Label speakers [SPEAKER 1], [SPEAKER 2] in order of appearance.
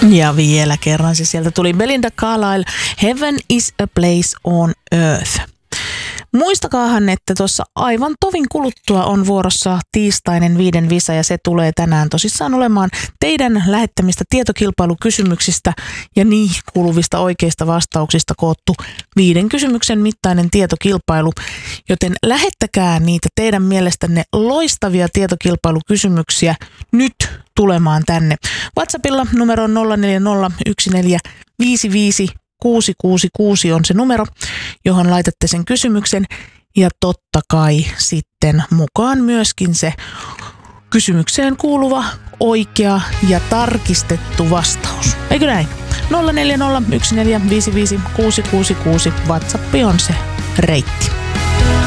[SPEAKER 1] Ja vielä kerran se sieltä tuli Belinda Carlisle, Heaven is a place on earth. Muistakaahan, että tuossa aivan tovin kuluttua on vuorossa tiistainen 5 visa ja se tulee tänään tosissaan olemaan teidän lähettämistä tietokilpailukysymyksistä ja niihin kuuluvista oikeista vastauksista koottu 5 kysymyksen mittainen tietokilpailu, joten lähettäkää niitä teidän mielestänne loistavia tietokilpailukysymyksiä nyt tulemaan tänne. WhatsAppilla numero on 0401455666 on se numero, johon laitatte sen kysymyksen ja totta kai sitten mukaan myöskin se kysymykseen kuuluva oikea ja tarkistettu vastaus. Eikö näin? 0401455666 WhatsApp on se reitti.